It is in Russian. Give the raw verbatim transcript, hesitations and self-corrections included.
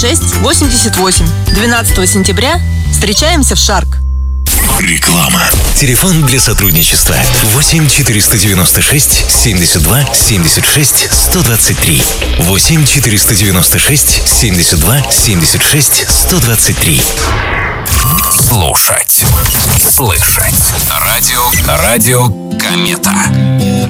шесть восемьдесят восемь. двенадцатого сентября встречаемся в Шарк. Реклама. Телефон для сотрудничества восемь четыреста девяносто шесть семьдесят два семьдесят шесть сто двадцать три. восемь четыреста девяносто шесть семьдесят два семьдесят шесть сто двадцать три. Слушать. Слышать. Радио. Радио Комета.